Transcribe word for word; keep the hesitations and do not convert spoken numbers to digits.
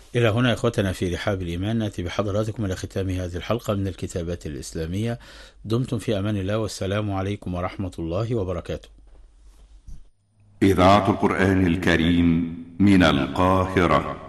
إلى هنا إخوتنا في رحاب الإيمان نأتي بحضراتكم إلى ختام هذه الحلقة من الكتابات الإسلامية. دمتم في أمان الله، والسلام عليكم ورحمة الله وبركاته. إذاعة القرآن الكريم من القاهرة.